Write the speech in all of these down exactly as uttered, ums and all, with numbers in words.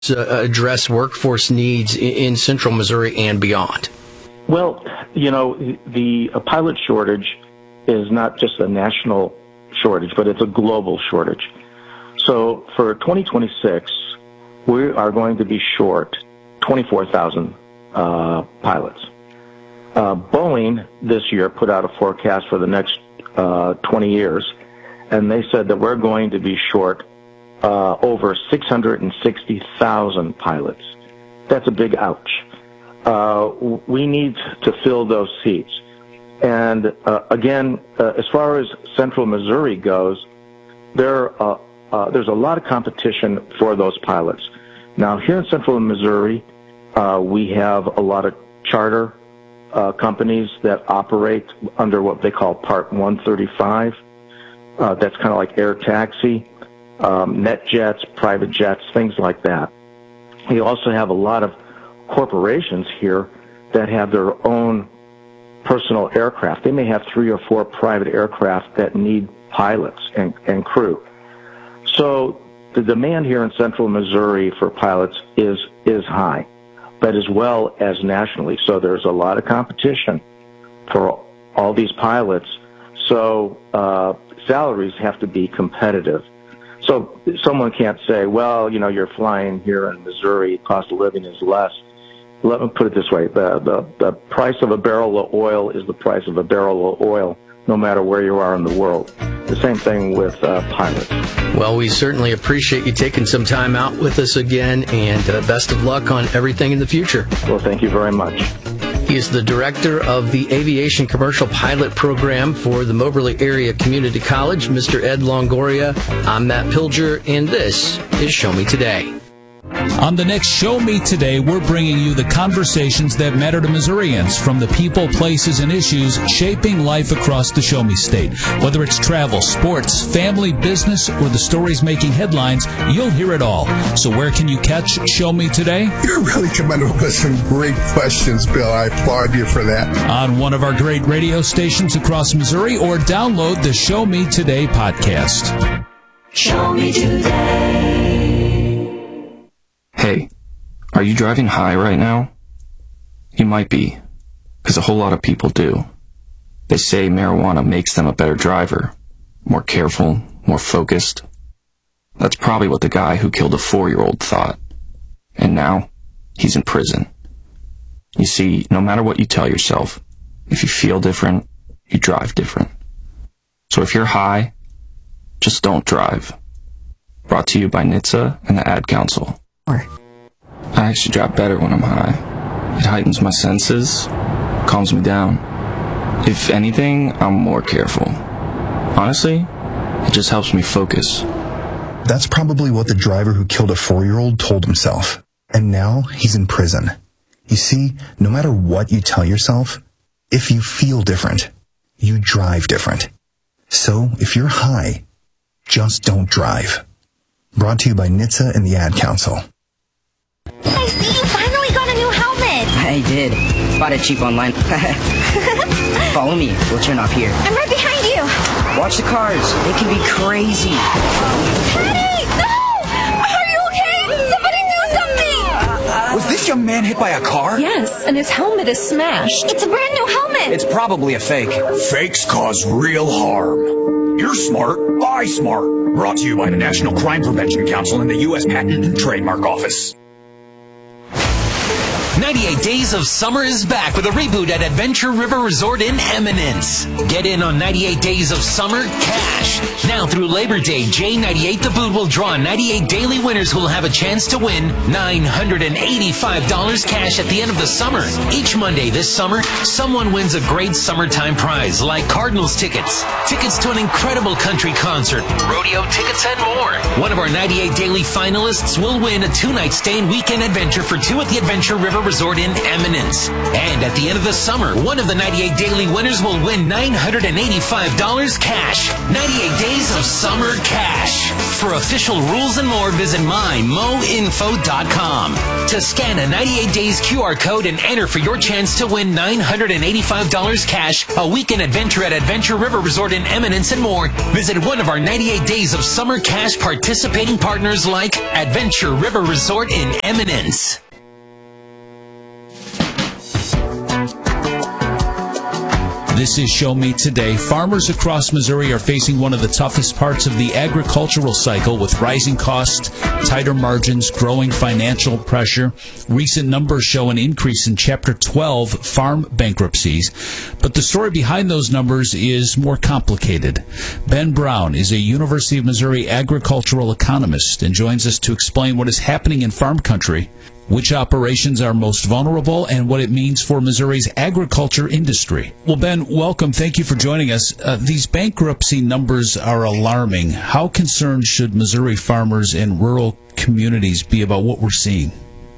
uh, address workforce needs in, in Central Missouri and beyond? Well, you know, the a pilot shortage is not just a national shortage, but it's a global shortage. So for twenty twenty-six, we are going to be short twenty-four thousand uh, pilots. Uh, Boeing this year put out a forecast for the next uh, twenty years, and they said that we're going to be short uh, over six hundred sixty thousand pilots. That's a big ouch. Uh, we need to fill those seats. And uh, again, uh, as far as Central Missouri goes, there uh, uh, there's a lot of competition for those pilots. Now, here in Central Missouri, uh, we have a lot of charter uh, companies that operate under what they call Part one thirty-five. Uh, that's kind of like air taxi, um, net jets, private jets, things like that. We also have a lot of corporations here that have their own personal aircraft. They may have three or four private aircraft that need pilots and, and crew. So the demand here in Central Missouri for pilots is is high, but as well as nationally. So there's a lot of competition for all these pilots. So uh, salaries have to be competitive. So someone can't say, well, you know, you're flying here in Missouri, cost of living is less. Let me put it this way. The, the, the price of a barrel of oil is the price of a barrel of oil, no matter where you are in the world. The same thing with uh, pilots. Well, we certainly appreciate you taking some time out with us again, and uh, best of luck on everything in the future. Well, thank you very much. He is the director of the Aviation Commercial Pilot Program for the Moberly Area Community College, Mister Ed Longoria. I'm Matt Pilger, and this is Show Me Today. On the next Show Me Today, we're bringing you the conversations that matter to Missourians, from the people, places, and issues shaping life across the Show Me State. Whether it's travel, sports, family, business, or the stories making headlines, you'll hear it all. So where can you catch Show Me Today? You're really coming up with some great questions, Bill. I applaud you for that. On one of our great radio stations across Missouri, or download the Show Me Today podcast. Show Me Today. Hey, are you driving high right now? You might be, because a whole lot of people do. They say marijuana makes them a better driver, more careful, more focused. That's probably what the guy who killed a four-year-old thought. And now, he's in prison. You see, no matter what you tell yourself, if you feel different, you drive different. So if you're high, just don't drive. Brought to you by N H T S A and the Ad Council. I actually drive better when I'm high. It heightens my senses, calms me down. If anything, I'm more careful. Honestly, it just helps me focus. That's probably what the driver who killed a four-year-old told himself. And now he's in prison. You see, no matter what you tell yourself, if you feel different, you drive different. So if you're high, just don't drive. Brought to you by N H T S A and the Ad Council. I see you finally got a new helmet. I did. Bought it cheap online. Follow me. We'll turn off here. I'm right behind you. Watch the cars. They can be crazy. Teddy! No! Are you okay? Somebody do something! Uh, was this young man hit by a car? Yes, and his helmet is smashed. It's a brand new helmet. It's probably a fake. Fakes cause real harm. You're smart. Buy smart. Brought to you by the National Crime Prevention Council and the U S Patent and Trademark Office. ninety-eight Days of Summer is back with a reboot at Adventure River Resort in Eminence. Get in on ninety-eight Days of Summer cash. Now through Labor Day, J ninety-eight The Boot will draw ninety-eight daily winners who will have a chance to win nine hundred eighty-five dollars cash at the end of the summer. Each Monday this summer, someone wins a great summertime prize like Cardinals tickets, tickets to an incredible country concert, rodeo tickets, and more. One of our ninety-eight daily finalists will win a two-night stay and weekend adventure for two at the Adventure River River Resort in Eminence. And at the end of the summer, one of the ninety-eight Daily winners will win nine hundred eighty-five dollars cash. ninety-eight days of summer cash. For official rules and more, visit my mo info dot com. To scan a ninety-eight days Q R code and enter for your chance to win nine hundred eighty-five dollars cash, a weekend adventure at Adventure River Resort in Eminence, and more, visit one of our ninety-eight days of summer cash participating partners like Adventure River Resort in Eminence. This is Show Me Today. Farmers across Missouri are facing one of the toughest parts of the agricultural cycle with rising costs, tighter margins, growing financial pressure. Recent numbers show an increase in Chapter twelve farm bankruptcies, but the story behind those numbers is more complicated. Ben Brown is a University of Missouri agricultural economist and joins us to explain what is happening in farm country, which operations are most vulnerable, and what it means for Missouri's agriculture industry. Well, Ben, welcome. Thank you for joining us. Uh, these bankruptcy numbers are alarming. How concerned should Missouri farmers and rural communities be about what we're seeing?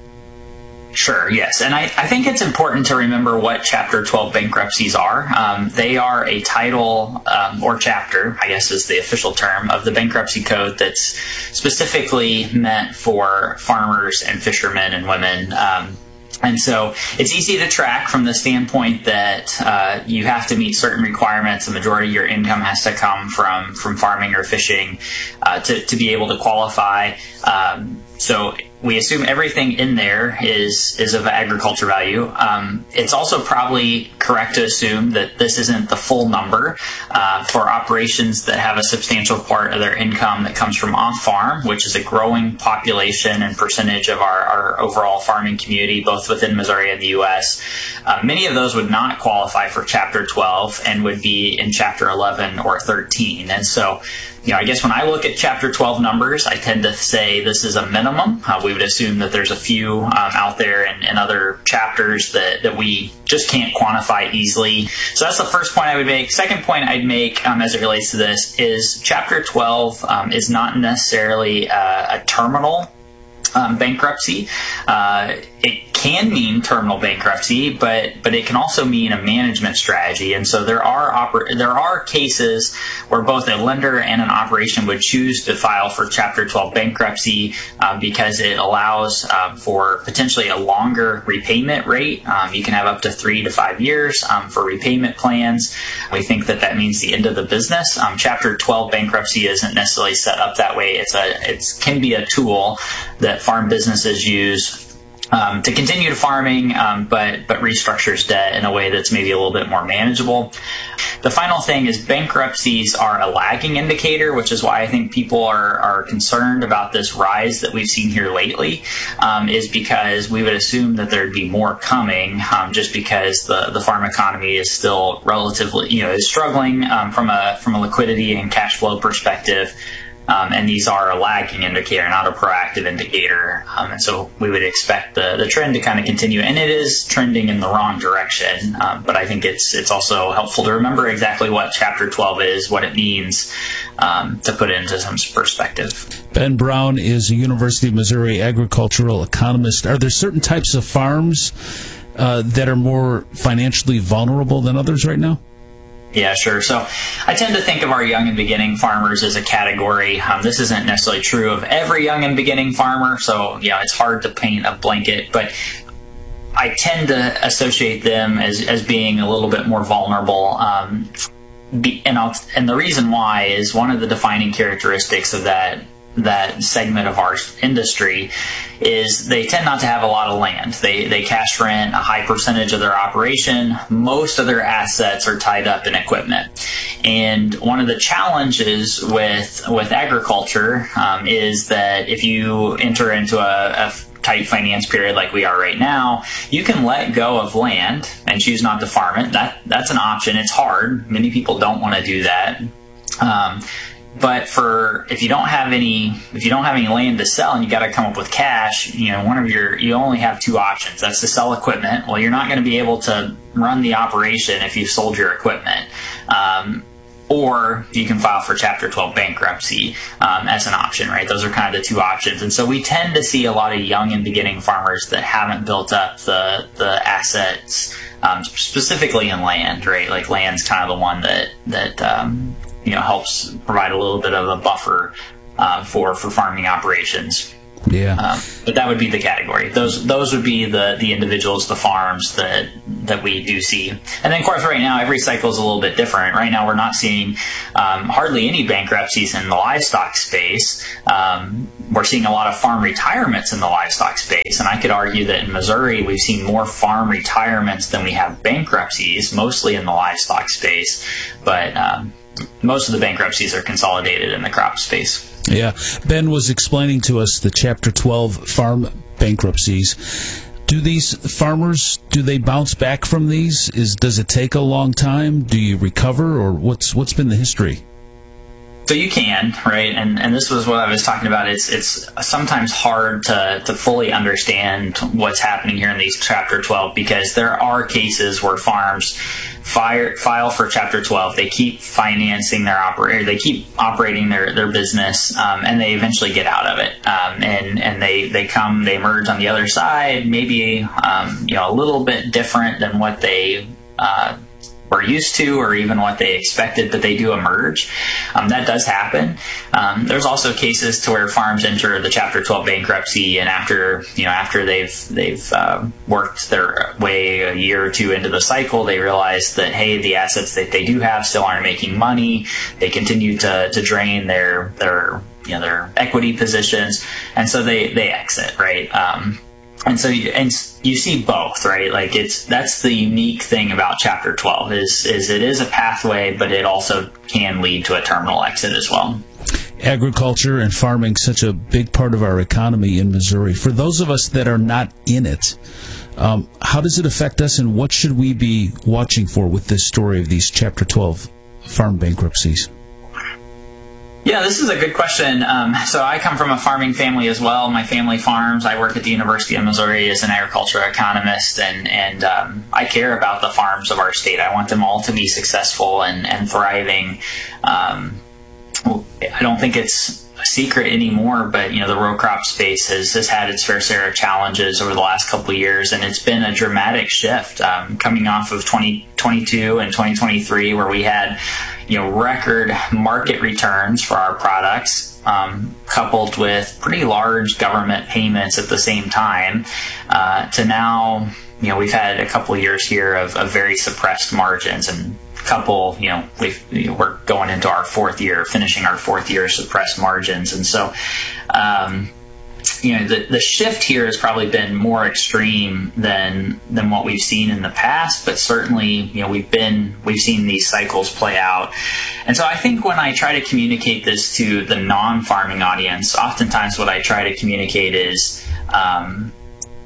Sure, yes. And I, I think it's important to remember what Chapter twelve bankruptcies are. Um, they are a title um, or chapter, I guess is the official term, of the bankruptcy code that's specifically meant for farmers and fishermen and women. Um, And so it's easy to track from the standpoint that uh, you have to meet certain requirements. The majority of your income has to come from, from farming or fishing uh, to, to be able to qualify. Um, so we assume everything in there is is of agriculture value. Um, it's also probably correct to assume that this isn't the full number uh, for operations that have a substantial part of their income that comes from off-farm, which is a growing population and percentage of our, our overall farming community, both within Missouri and the U S. Uh, many of those would not qualify for Chapter twelve and would be in Chapter eleven or thirteen. And so, you know, I guess when I look at Chapter twelve numbers, I tend to say this is a minimum. Uh, we would assume that there's a few um, out there and, and other chapters that, that we just can't quantify easily. So that's the first point I would make. Second point I'd make um, as it relates to this is Chapter twelve um, is not necessarily uh, a terminal um, bankruptcy. Uh, it can mean terminal bankruptcy, but but it can also mean a management strategy. And so there are oper- there are cases where both a lender and an operation would choose to file for Chapter twelve bankruptcy uh, because it allows uh, for potentially a longer repayment rate. Um, you can have up to three to five years um, for repayment plans. We think that that means the end of the business. Um, Chapter twelve bankruptcy isn't necessarily set up that way. It's a it can be a tool that farm businesses use Um, to continue to farming, um, but but restructures debt in a way that's maybe a little bit more manageable. The final thing is bankruptcies are a lagging indicator, which is why I think people are, are concerned about this rise that we've seen here lately, um, is because we would assume that there'd be more coming um, just because the, the farm economy is still relatively, you know, is struggling um, from a from a liquidity and cash flow perspective. Um, and these are a lagging indicator, not a proactive indicator. Um, and so we would expect the, the trend to kind of continue. And it is trending in the wrong direction. Um, but I think it's it's also helpful to remember exactly what Chapter twelve is, what it means, um, to put it into some perspective. Ben Brown is a University of Missouri agricultural economist. Are there certain types of farms uh, that are more financially vulnerable than others right now? Yeah, sure. So I tend to think of our young and beginning farmers as a category. Um, this isn't necessarily true of every young and beginning farmer, so yeah, it's hard to paint a blanket, but I tend to associate them as, as being a little bit more vulnerable. Um, be, and, I'll, and the reason why is one of the defining characteristics of that that segment of our industry is they tend not to have a lot of land. They they cash rent a high percentage of their operation. Most of their assets are tied up in equipment. And one of the challenges with with agriculture um, is that if you enter into a, a tight finance period like we are right now, you can let go of land and choose not to farm it. That that's an option. It's hard. Many people don't want to do that. Um, But for if you don't have any if you don't have any land to sell and you got to come up with cash, you know, one of your you only have two options. That's to sell equipment. Well, you're not going to be able to run the operation if you've sold your equipment. Um, or you can file for Chapter twelve bankruptcy um, as an option, right? Those are kind of the two options. And so we tend to see a lot of young and beginning farmers that haven't built up the, the assets, um, specifically in land, right? Like land's kind of the one that, that um, you know, helps provide a little bit of a buffer uh, for, for farming operations. Yeah, um, but that would be the category. Those those would be the the individuals, the farms that that we do see. And then, of course, right now every cycle is a little bit different. Right now, we're not seeing um, hardly any bankruptcies in the livestock space. Um, we're seeing a lot of farm retirements in the livestock space, and I could argue that in Missouri we've seen more farm retirements than we have bankruptcies, mostly in the livestock space. But um, most of the bankruptcies are consolidated in the crop space. Yeah, Ben was explaining to us the Chapter twelve farm bankruptcies. Do these farmers, do they bounce back from these? Is does it take a long time? Do you recover, or what's what's been the history? So you can, right? And and this was what I was talking about. It's it's sometimes hard to, to fully understand what's happening here in these Chapter twelve, because there are cases where farms fire, file for Chapter twelve. They keep financing their oper- they keep operating their, their business, um, and they eventually get out of it. Um, and and they, they come, they emerge on the other side, maybe um, you know a little bit different than what they uh, were used to, or even what they expected, but they do emerge. Um, that does happen. Um, there's also cases to where farms enter the Chapter twelve bankruptcy, and after you know after they've they've uh, worked their way a year or two into the cycle, they realize that hey, the assets that they do have still aren't making money. They continue to to drain their their you know their equity positions, and so they they exit, right? Um, And so, you, and you see both, right? Like it's that's the unique thing about Chapter twelve is is it is a pathway, but it also can lead to a terminal exit as well. Agriculture and farming, such a big part of our economy in Missouri. For those of us that are not in it, um, how does it affect us, and what should we be watching for with this story of these Chapter twelve farm bankruptcies? Yeah, this is a good question. Um, so I come from a farming family as well. My family farms. I work at the University of Missouri as an agriculture economist, and, and um, I care about the farms of our state. I want them all to be successful and, and thriving. Um, I don't think it's a secret anymore, but you know the row crop space has, has had its fair share of challenges over the last couple of years, and it's been a dramatic shift um, coming off of twenty twenty-two and twenty twenty-three, where we had you know record market returns for our products, um, coupled with pretty large government payments at the same time, uh, to now you know we've had a couple of years here of, of very suppressed margins, and couple, you know, we've, you know, we're going into our fourth year, finishing our fourth year of suppressed margins. And so, um, you know, the, the shift here has probably been more extreme than, than what we've seen in the past, but certainly, you know, we've been, we've seen these cycles play out. And so I think when I try to communicate this to the non-farming audience, oftentimes what I try to communicate is, um,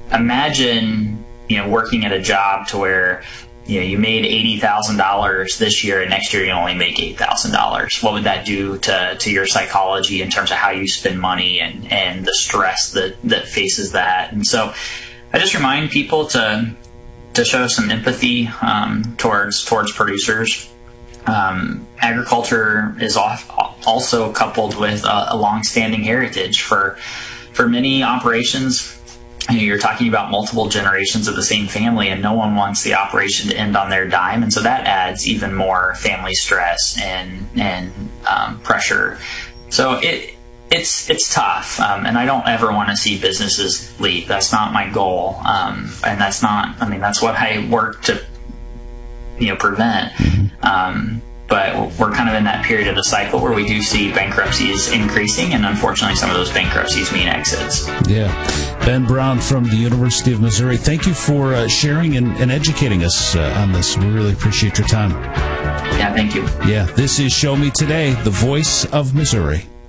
imagine, you know, working at a job to where, you know, you made eighty thousand dollars this year, and next year you only make eight thousand dollars. What would that do to, to your psychology in terms of how you spend money and, and the stress that, that faces that? And so I just remind people to to show some empathy um, towards towards producers. Um, agriculture is off, also coupled with a, a long-standing heritage for for many operations. You know, you're talking about multiple generations of the same family, and no one wants the operation to end on their dime, and so that adds even more family stress and and um, pressure. So it it's it's tough, um, and I don't ever want to see businesses leave. That's not my goal, um, and that's not. I mean, that's what I work to you know prevent. Um, But we're kind of in that period of the cycle where we do see bankruptcies increasing, and unfortunately some of those bankruptcies mean exits. Yeah. Ben Brown from the University of Missouri, thank you for uh, sharing and, and educating us uh, on this. We really appreciate your time. Yeah, thank you. Yeah, this is Show Me Today, the voice of Missouri.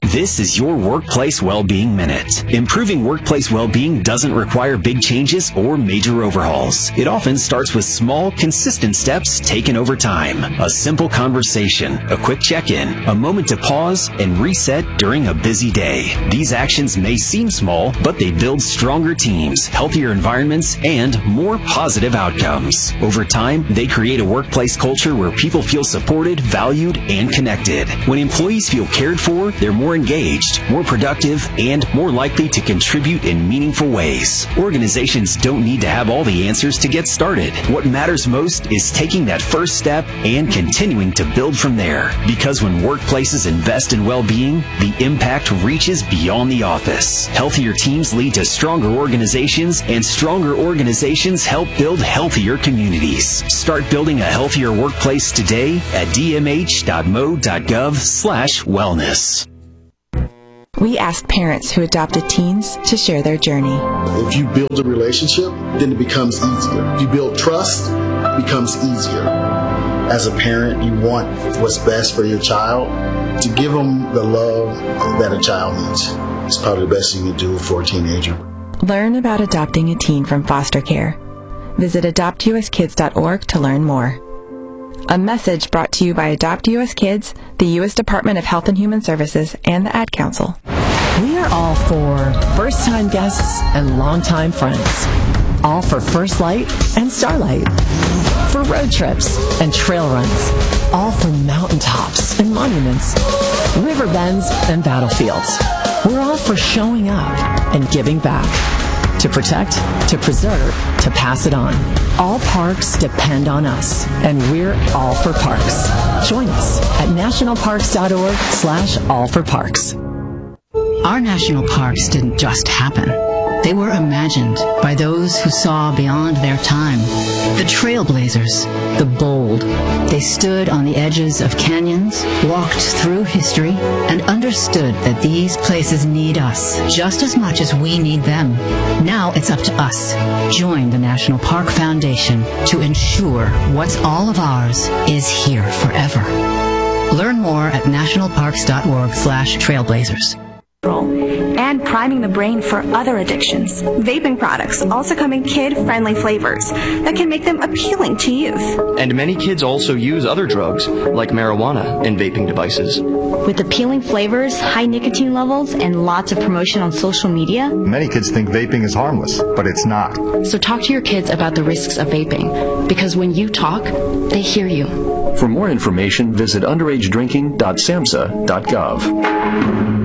This is your Workplace Wellbeing Minute. Improving workplace well-being doesn't require big changes or major overhauls. It often starts with small, consistent steps taken over time. A simple conversation, a quick check-in, a moment to pause and reset during a busy day. These actions may seem small, but they build stronger teams, healthier environments, and more positive outcomes. Over time, they create a workplace culture where people feel supported, valued, and connected. When employees feel cared for, they're more engaged, more productive, and more likely to contribute in meaningful ways. Organizations don't need to have all the answers to get started. What matters most is taking that first step and continuing to build from there. Because when workplaces invest in well-being, the impact reaches beyond the office. Healthier teams lead to stronger organizations, and stronger organizations help build healthier communities. Start building a healthier workplace today at d m h dot m o dot gov slash wellness. We asked parents who adopted teens to share their journey. If you build a relationship, then it becomes easier. If you build trust, it becomes easier. As a parent, you want what's best for your child. To give them the love that a child needs. It's probably the best thing you can do for a teenager. Learn about adopting a teen from foster care. Visit adopt u s kids dot org to learn more. A message brought to you by Adopt U S Kids, the U S Department of Health and Human Services, and the Ad Council. We are all for first-time guests and longtime friends. All for First Light and Starlight. For road trips and trail runs. All for mountaintops and monuments. River bends and battlefields. We're all for showing up and giving back. To protect, to preserve, to pass it on. All parks depend on us, and we're all for parks. Join us at national parks dot org slash all for parks. Our national parks didn't just happen. They were imagined by those who saw beyond their time. The trailblazers, the bold. They stood on the edges of canyons, walked through history, and understood that these places need us just as much as we need them. Now it's up to us. Join the National Park Foundation to ensure what's all of ours is here forever. Learn more at national parks dot org slash trailblazers. And priming the brain for other addictions. Vaping products also come in kid-friendly flavors that can make them appealing to youth. And many kids also use other drugs, like marijuana, in vaping devices. With appealing flavors, high nicotine levels, and lots of promotion on social media, many kids think vaping is harmless, but it's not. So talk to your kids about the risks of vaping, because when you talk, they hear you. For more information, visit underage drinking dot samhsa dot gov.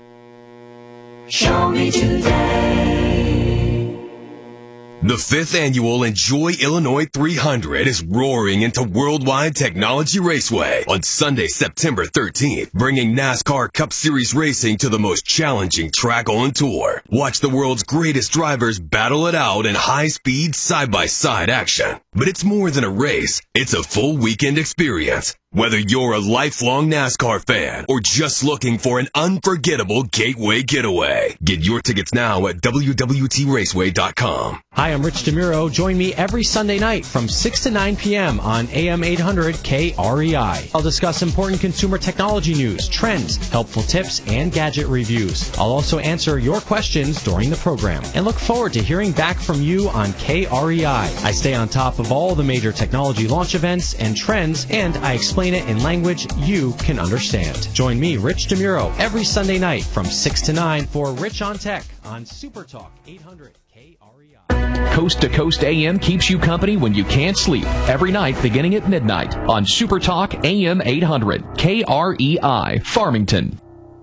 Show me today. The fifth annual Enjoy Illinois three hundred is roaring into Worldwide Technology Raceway on Sunday, September thirteenth, bringing NASCAR Cup Series racing to the most challenging track on tour. Watch the world's greatest drivers battle it out in high-speed, side-by-side action. But it's more than a race. It's a full weekend experience. Whether you're a lifelong NASCAR fan or just looking for an unforgettable gateway getaway, get your tickets now at w w t raceway dot com. Hi, I'm Rich DeMuro. Join me every Sunday night from six to nine p.m. on A M eight hundred K R E I. I'll discuss important consumer technology news, trends, helpful tips, and gadget reviews. I'll also answer your questions during the program and look forward to hearing back from you on K R E I. I stay on top of all the major technology launch events and trends, and I explain it in language you can understand. Join me, Rich DeMuro, every Sunday night from six to nine for Rich on Tech on Super Talk eight hundred K R E I. Coast to Coast A M keeps you company when you can't sleep. Every night beginning at midnight on Super Talk A M eight hundred K R E I, Farmington.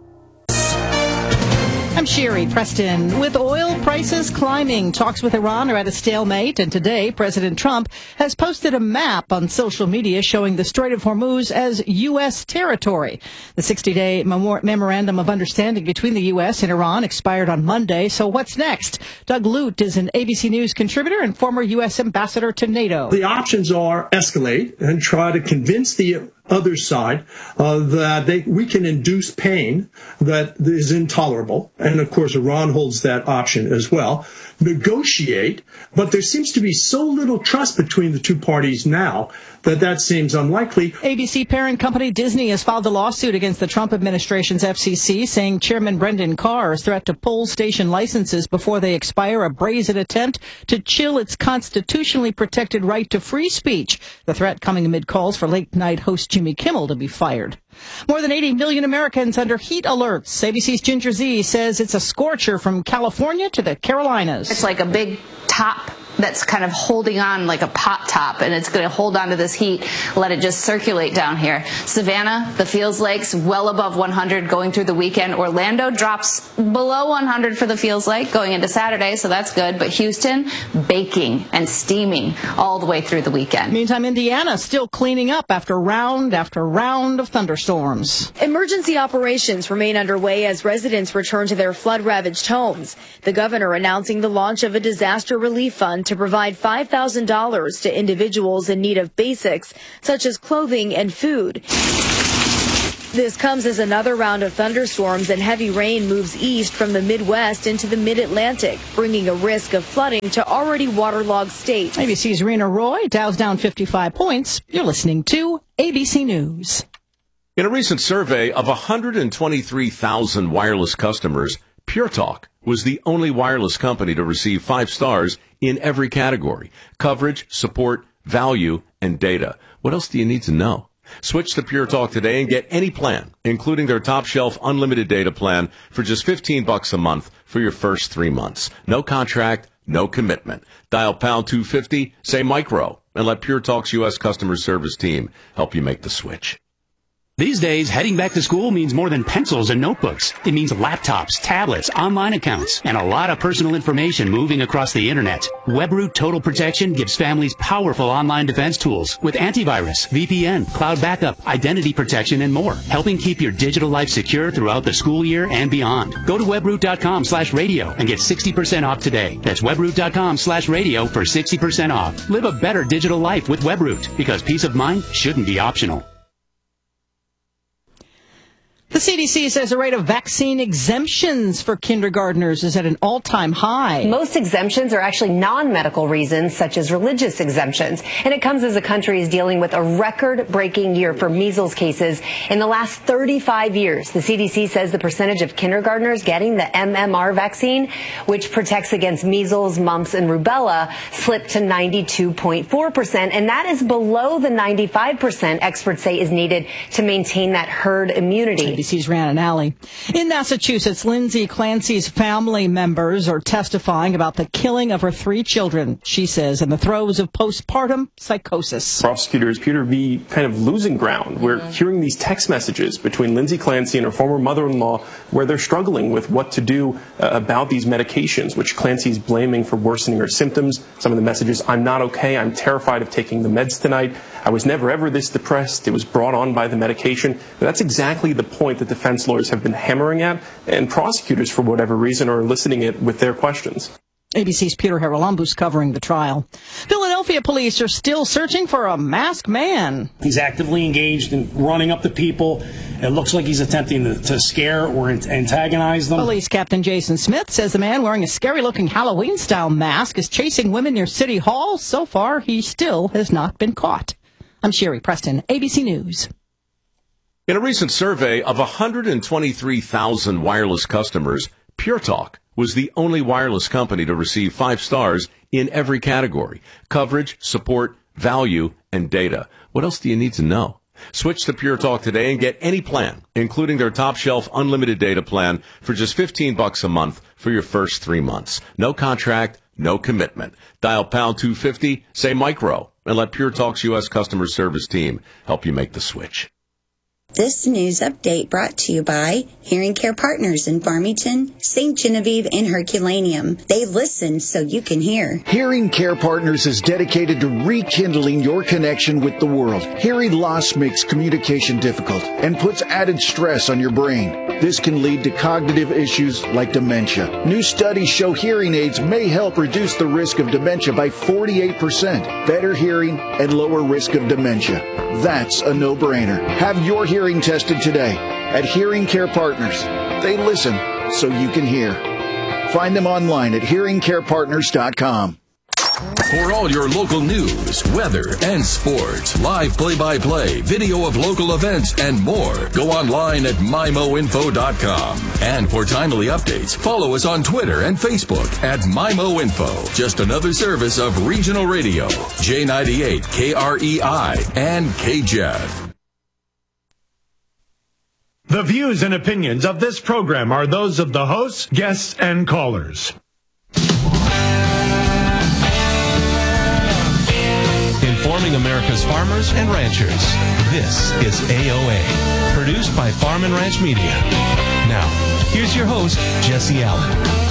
I'm Sherry Preston. With oil prices climbing, talks with Iran are at a stalemate, and today President Trump has posted a map on social media showing the Strait of Hormuz as U S territory. The sixty-day mem- memorandum of understanding between the U S and Iran expired on Monday, so what's next? Doug Lute is an A B C News contributor and former U S ambassador to NATO. The options are escalate and try to convince the other side uh, that they, we can induce pain that is intolerable. And, of course, Iran holds that option as well. negotiate, but there seems to be so little trust between the two parties now that that seems unlikely. A B C parent company Disney has filed a lawsuit against the Trump administration's F C C, saying Chairman Brendan Carr's threat to pull station licenses before they expire a brazen attempt to chill its constitutionally protected right to free speech. The threat coming amid calls for late-night host Jimmy Kimmel to be fired. More than eighty million Americans under heat alerts. A B C's Ginger Z says it's a scorcher from California to the Carolinas. It's like a big top that's kind of holding on like a pot top, and it's going to hold on to this heat, let it just circulate down here. Savannah, the Feels Lakes, well above one hundred going through the weekend. Orlando drops below one hundred for the Feels Lake going into Saturday, so that's good. But Houston, baking and steaming all the way through the weekend. Meantime, Indiana still cleaning up after round after round of thunderstorms. Emergency operations remain underway as residents return to their flood-ravaged homes. The governor announcing the launch of a disaster relief fund to provide five thousand dollars to individuals in need of basics such as clothing and food. This comes as another round of thunderstorms and heavy rain moves east from the Midwest into the Mid-Atlantic, bringing a risk of flooding to already waterlogged states. A B C's Rena Roy, Dow's down fifty-five points. You're listening to A B C News. In a recent survey of one hundred twenty-three thousand wireless customers, Pure Talk was the only wireless company to receive five stars in every category: coverage, support, value, and data. What else do you need to know? Switch to Pure Talk today and get any plan, including their top shelf unlimited data plan, for just fifteen bucks a month for your first three months. No contract, no commitment. Dial pound two fifty, say micro, and let Pure Talk's U S customer service team help you make the switch. These days, heading back to school means more than pencils and notebooks. It means laptops, tablets, online accounts, and a lot of personal information moving across the internet. WebRoot Total Protection gives families powerful online defense tools with antivirus, V P N, cloud backup, identity protection, and more, helping keep your digital life secure throughout the school year and beyond. Go to webroot.com slash radio and get sixty percent off today. That's webroot.com slash radio for sixty percent off. Live a better digital life with WebRoot, because peace of mind shouldn't be optional. The C D C says the rate of vaccine exemptions for kindergartners is at an all-time high. Most exemptions are actually non-medical reasons, such as religious exemptions. And it comes as the country is dealing with a record-breaking year for measles cases. In the last thirty-five years, the C D C says the percentage of kindergartners getting the M M R vaccine, which protects against measles, mumps, and rubella, slipped to ninety-two point four percent. And that is below the ninety-five percent experts say is needed to maintain that herd immunity. A B C's Rhiannon Alley. In Massachusetts, Lindsay Clancy's family members are testifying about the killing of her three children, she says, in the throes of postpartum psychosis. Prosecutors appear to be kind of losing ground. We're mm-hmm. hearing these text messages between Lindsay Clancy and her former mother-in-law where they're struggling with what to do uh, about these medications, which Clancy's blaming for worsening her symptoms. Some of the messages: I'm not okay, I'm terrified of taking the meds tonight, I was never ever this depressed, it was brought on by the medication. But that's exactly the point that defense lawyers have been hammering at, and prosecutors, for whatever reason, are eliciting it with their questions. A B C's Peter Haralambous covering the trial. Philadelphia police are still searching for a masked man. He's actively engaged in running up to people. It looks like he's attempting to, to scare or antagonize them. Police Captain Jason Smith says the man wearing a scary-looking Halloween-style mask is chasing women near City Hall. So far, he still has not been caught. I'm Sherry Preston, A B C News. In a recent survey of one hundred twenty-three thousand wireless customers, Pure Talk was the only wireless company to receive five stars in every category: coverage, support, value, and data. What else do you need to know? Switch to Pure Talk today and get any plan, including their top shelf unlimited data plan, for just fifteen bucks a month for your first three months. No contract, no commitment. Dial pound two fifty, say micro, and let Pure Talk's U S customer service team help you make the switch. This news update brought to you by Hearing Care Partners in Farmington, Saint Genevieve, and Herculaneum. They listen so you can hear. Hearing Care Partners is dedicated to rekindling your connection with the world. Hearing loss makes communication difficult and puts added stress on your brain. This can lead to cognitive issues like dementia. New studies show hearing aids may help reduce the risk of dementia by forty-eight percent. Better hearing and lower risk of dementia. That's a no-brainer. Have your hearing tested today at Hearing Care Partners. They listen so you can hear. Find them online at hearing care partners dot com. For all your local news, weather, and sports, live play-by-play, video of local events, and more, go online at my mo info dot com. And for timely updates, follow us on Twitter and Facebook at MyMoInfo. Just another service of Regional Radio, J ninety-eight, K R E I, and K J E F. The views and opinions of this program are those of the hosts, guests, and callers. Informing America's farmers and ranchers. This is A O A, produced by Farm and Ranch Media. Now, here's your host, Jesse Allen.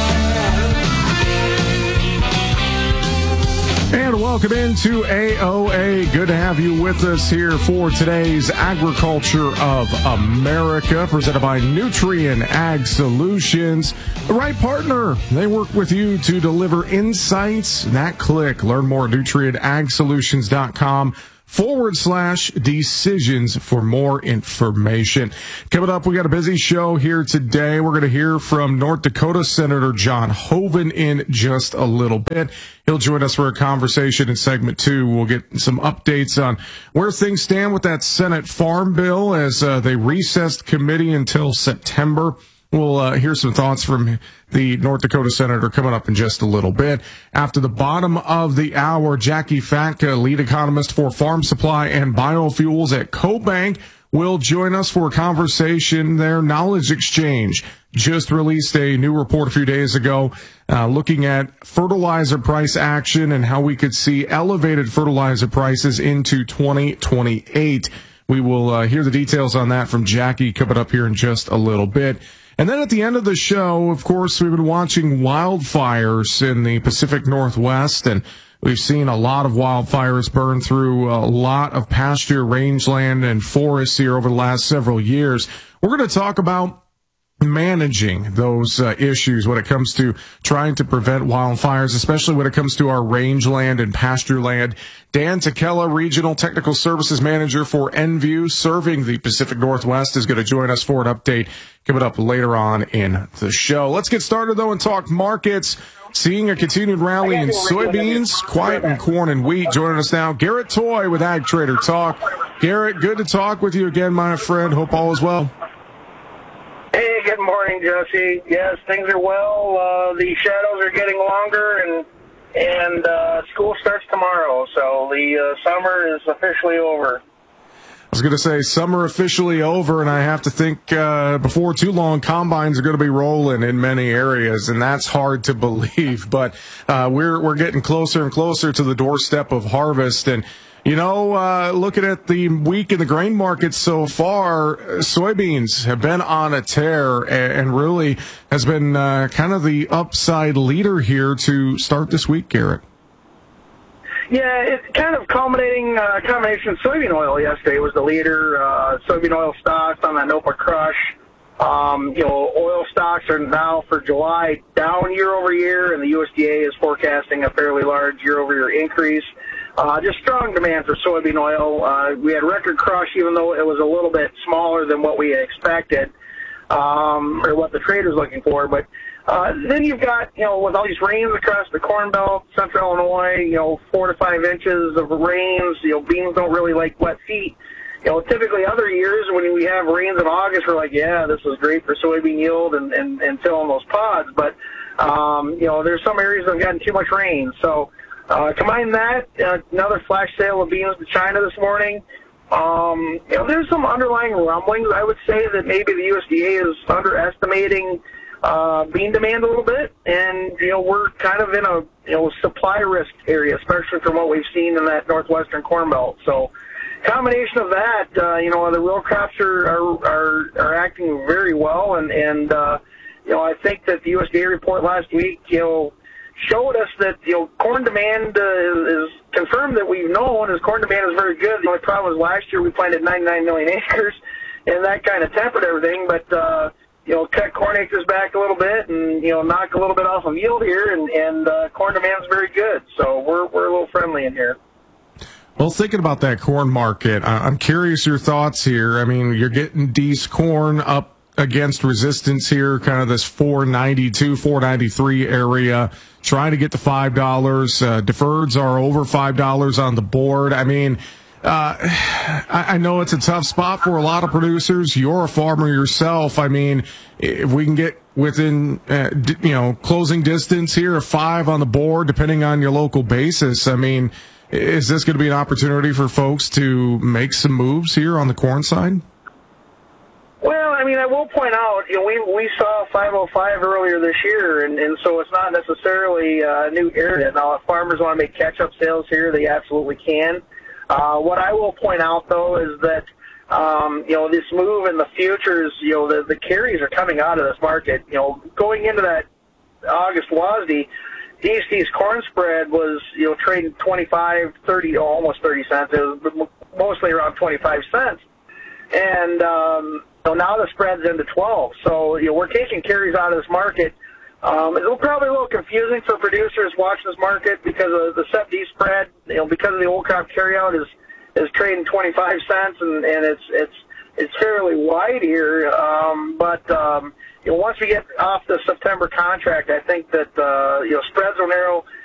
And welcome into A O A. Good to have you with us here for today's Agriculture of America, presented by Nutrien Ag Solutions. The right partner. They work with you to deliver insights that click. Learn more at nutrien ag solutions dot com forward slash decisions for more information. Coming up, we got a busy show here today. We're going to hear from North Dakota Senator John Hoeven in just a little bit. He'll join us for a conversation in segment two. We'll get some updates on where things stand with that Senate Farm Bill as uh, they recessed committee until September. We'll uh, hear some thoughts from the North Dakota senator coming up in just a little bit. After the bottom of the hour, Jackie Fatka, lead economist for Farm Supply and Biofuels at CoBank, will join us for a conversation. Their Knowledge Exchange just released a new report a few days ago uh, looking at fertilizer price action and how we could see elevated fertilizer prices into twenty twenty-eight. We will uh, hear the details on that from Jackie coming up here in just a little bit. And then at the end of the show, of course, we've been watching wildfires in the Pacific Northwest, and we've seen a lot of wildfires burn through a lot of pasture, rangeland, and forests here over the last several years. We're going to talk about managing those uh, issues when it comes to trying to prevent wildfires, especially when it comes to our rangeland and pasture land. Dan Takela, Regional Technical Services Manager for Enview, serving the Pacific Northwest, is going to join us for an update coming up later on in the show. Let's get started, though, and talk markets. Seeing a continued rally in soybeans, quiet in corn and wheat. Joining us now, Garrett Toy with Ag Trader Talk. Garrett, good to talk with you again, my friend. Hope all is well. Hey, good morning, Jesse. Yes, things are well. Uh, the shadows are getting longer, and and uh, school starts tomorrow, so the uh, summer is officially over. I was going to say summer officially over, and I have to think uh, before too long, combines are going to be rolling in many areas, and that's hard to believe. But uh, we're we're getting closer and closer to the doorstep of harvest, and you know, uh, looking at the week in the grain market so far, soybeans have been on a tear and really has been uh, kind of the upside leader here to start this week, Garrett. Yeah, it's kind of culminating, uh, combination of soybean oil yesterday was the leader. Uh, soybean oil stocks on that NOPA crush. Um, you know, oil stocks are now for July down year over year, and the U S D A is forecasting a fairly large year over year increase. Uh, just strong demand for soybean oil. Uh, we had record crush, even though it was a little bit smaller than what we had expected, um, or what the trader's looking for. But uh, then you've got, you know, with all these rains across the Corn Belt, Central Illinois, you know, four to five inches of rains. You know, beans don't really like wet feet. You know, typically other years when we have rains in August, we're like, yeah, this is great for soybean yield and, and, and filling those pods. But, um, you know, there's some areas that have gotten too much rain. So, Uh, combine that, uh, another flash sale of beans to China this morning. Um, you know, there's some underlying rumblings. I would say that maybe the U S D A is underestimating uh, bean demand a little bit, and you know we're kind of in a you know supply risk area, especially from what we've seen in that northwestern Corn Belt. So, combination of that, uh, you know, the row crops are are, are are acting very well, and and uh, you know I think that the U S D A report last week, you know. showed us that, you know, corn demand uh, is confirmed that we've known is corn demand is very good. The only problem was last year we planted ninety-nine million acres, and that kind of tempered everything. But, uh, you know, cut corn acres back a little bit and, you know, knock a little bit off of yield here, and, and uh, corn demand is very good. So we're, we're a little friendly in here. Well, thinking about that corn market, I'm curious your thoughts here. I mean, you're getting D's corn up against resistance here, kind of this four ninety-two, four ninety-three area, trying to get to five dollars. Uh, deferreds are over five dollars on the board. I mean, uh, I, I know it's a tough spot for a lot of producers. You're a farmer yourself. I mean, if we can get within, uh, d- you know, closing distance here of five on the board, depending on your local basis, I mean, is this going to be an opportunity for folks to make some moves here on the corn side? Well, I mean, I will point out, you know, we we saw five oh five earlier this year, and, and so it's not necessarily a new area. Now, if farmers want to make catch-up sales here, they absolutely can. Uh, what I will point out, though, is that, um, you know, this move in the futures, you know, the, the carries are coming out of this market. You know, going into that August W A S D, D S T's corn spread was, you know, trading twenty-five, thirty, almost thirty cents. It was mostly around twenty-five cents. And, um, so now the spread's into twelve. So, you know, we're taking carries out of this market. Um, it's probably a little confusing for producers watching this market because of the S E P D spread, you know, because of the old crop carryout is, is trading twenty-five cents, and, and it's, it's, it's fairly wide here. Um, but, um, you know, once we get off the September contract, I think that, uh, you know, spreads will narrow.